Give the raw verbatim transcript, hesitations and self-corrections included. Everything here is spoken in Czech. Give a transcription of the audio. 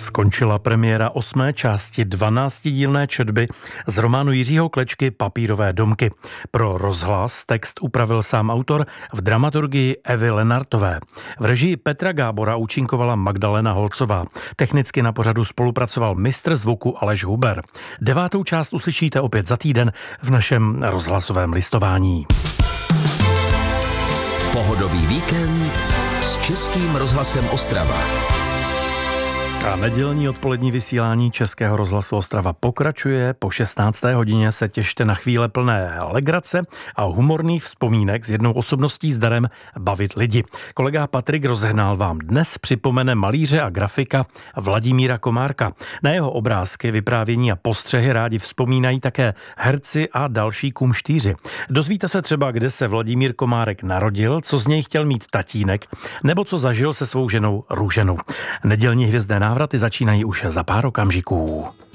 Skončila premiéra osmé části dvanáctidílné četby z románu Jiřího Klečky Papírové domky. Pro rozhlas text upravil sám autor v dramaturgii Evy Lenartové. V režii Petra Gábora účinkovala Magdalena Holcová. Technicky na pořadu spolupracoval mistr zvuku Aleš Huber. Devátou část uslyšíte opět za týden v našem rozhlasovém listování. Pohodový víkend s Českým rozhlasem Ostrava. A nedělní odpolední vysílání Českého rozhlasu Ostrava pokračuje. Po šestnácté hodině se těšte na chvíle plné legrace a humorných vzpomínek s jednou osobností s darem bavit lidi. Kolega Patrik Rozehnal vám dnes připomene malíře a grafika Vladimíra Komárka. Na jeho obrázky, vyprávění a postřehy rádi vzpomínají také herci a další kumštýři. Dozvíte se třeba, kde se Vladimír Komárek narodil, co z něj chtěl mít tatínek, nebo co zažil se svou ženou Růženou. Nedělní hvězdné návraty začínají už za pár okamžiků.